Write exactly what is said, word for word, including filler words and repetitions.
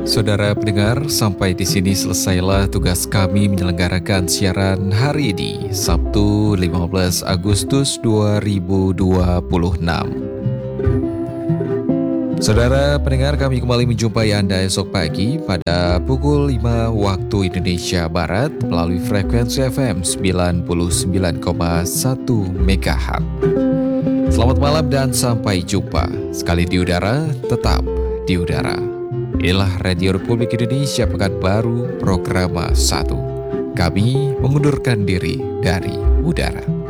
Saudara pendengar, sampai di sini selesailah tugas kami menyelenggarakan siaran hari ini, Sabtu lima belas Agustus dua ribu dua puluh enam. Saudara pendengar, kami kembali menjumpai Anda esok pagi pada pukul lima waktu Indonesia Barat melalui frekuensi F M sembilan puluh sembilan koma satu MHz. Selamat malam dan sampai jumpa. Sekali di udara, tetap di udara. Inilah Radio Republik Indonesia Pekanbaru, Programa satu. Kami mengundurkan diri dari udara.